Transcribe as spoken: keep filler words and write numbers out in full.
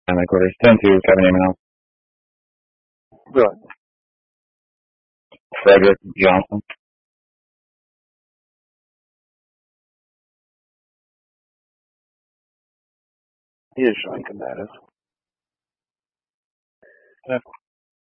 And of course, ten to Kevin Emanuel. Good. Frederick Johnson. He is showing combative.